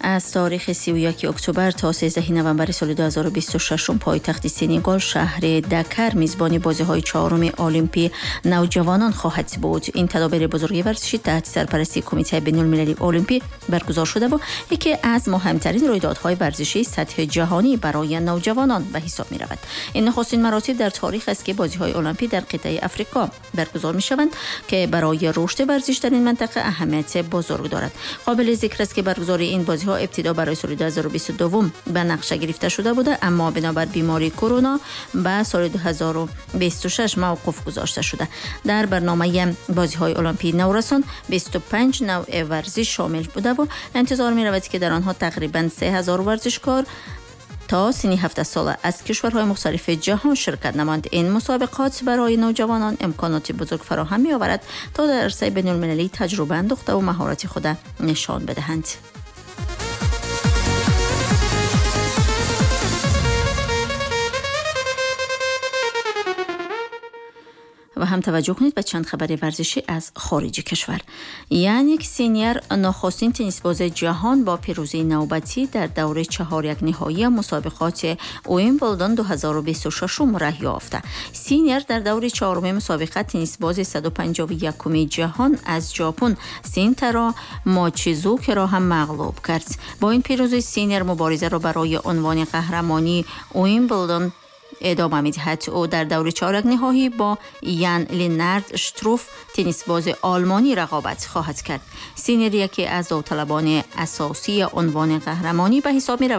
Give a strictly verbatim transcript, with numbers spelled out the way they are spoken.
از تاریخ سی و یک اکتبر تا سیزده نوامبر سال دو هزار و بیست و شش پایتخت سنگال شهر دکر میزبان بازی‌های چهارم المپی نوجوانان خواهد بود. این تدابیر بزرگ ورزشی تحت سرپرستی کمیته بین‌المللی المپی برگزار شده و یکی از مهمترین رویدادهای ورزشی سطح جهانی برای نوجوانان به حساب می‌رود. این نخستین مراتب در تاریخ است که بازی‌های المپی در قطعه افریقا برگزار می‌شوند که برای رشد ورزش در این منطقه اهمیت بزرگ دارد. قابل ذکر است که برگزاری این بازی‌ها ابتدا برای سال دو هزار و بیست و دو به نقشه گرفته شده بوده، اما بنابر بیماری کرونا به سال دو هزار و بیست و شش موقوف گذاشته شده. در برنامه بازی‌های المپی نورسان بیست و پنج نوع ورزش شامل بوده و انتظار می‌رود که در آنها تقریباً سه هزار ورزشکار تا سن هفده ساله از کشورهای مختلف جهان شرکت نمایند. این مسابقات برای نوجوانان امکانات بزرگ فراهم می‌آورد تا در عرصه بین‌المللی تجربه اندوخته و مهارت خود نشان بدهند. و هم توجه کنید به چند خبر ورزشی از خارج کشور. یانیک سینیر نخستین تنیس باز جهان با پیروزی نوبتی در دوره چهار یک نهایی مسابقات ویمبلدون دو هزار و بیست و شش راه یافت. سینیر در دوره چهارم مسابقه تنیس باز صد و پنجاه و یک جهان از ژاپن سینترا ماچیزوکی را هم مغلوب کرد. با این پیروزی سینیر مبارزه را برای عنوان قهرمانی ویمبلدون ادامه می‌دهد. او در دور چهارک نهایی با یان لینارد شتروف تنیس باز آلمانی رقابت خواهد کرد. سینیر یکی از داوطلبان اساسی عنوان قهرمانی به حساب می‌رود.